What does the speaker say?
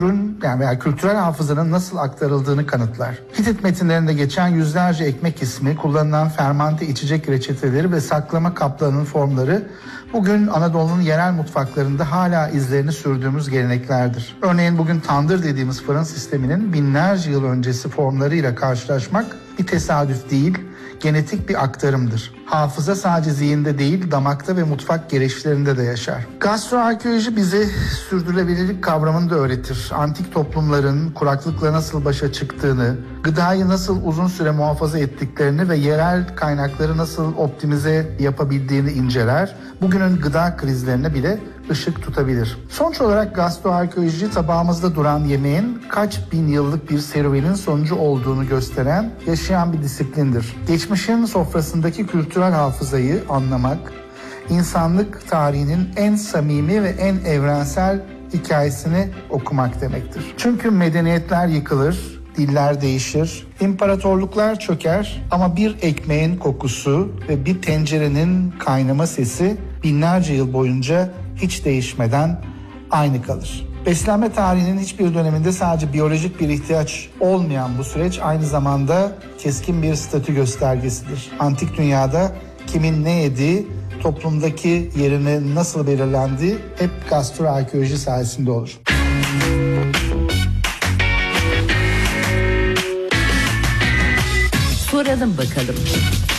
Yani veya kültürel hafızanın nasıl aktarıldığını kanıtlar. Hitit metinlerinde geçen yüzlerce ekmek ismi, kullanılan fermante içecek reçeteleri ve saklama kaplarının formları bugün Anadolu'nun yerel mutfaklarında hala izlerini sürdüğümüz geleneklerdir. Örneğin bugün tandır dediğimiz fırın sisteminin binlerce yıl öncesi formlarıyla karşılaşmak bir tesadüf değil, genetik bir aktarımdır. Hafıza sadece zihinde değil, damakta ve mutfak gereçlerinde de yaşar. Gastroarkeoloji bize sürdürülebilirlik kavramını da öğretir. Antik toplumların kuraklıkla nasıl başa çıktığını, gıdayı nasıl uzun süre muhafaza ettiklerini ve yerel kaynakları nasıl optimize yapabildiğini inceler. Bugünün gıda krizlerine bile ışık tutabilir. Sonuç olarak gastroarkeoloji tabağımızda duran yemeğin kaç bin yıllık bir serüvenin sonucu olduğunu gösteren, yaşayan bir disiplindir. Geçmişin sofrasındaki kültürel hafızayı anlamak, insanlık tarihinin en samimi ve en evrensel hikayesini okumak demektir. Çünkü medeniyetler yıkılır, diller değişir, imparatorluklar çöker ama bir ekmeğin kokusu ve bir tencerenin kaynama sesi binlerce yıl boyunca hiç değişmeden aynı kalır. Beslenme tarihinin hiçbir döneminde sadece biyolojik bir ihtiyaç olmayan bu süreç aynı zamanda keskin bir statü göstergesidir. Antik dünyada kimin ne yediği, toplumdaki yerini nasıl belirlendiği hep gastroarkeoloji sayesinde olur. Soralım bakalım.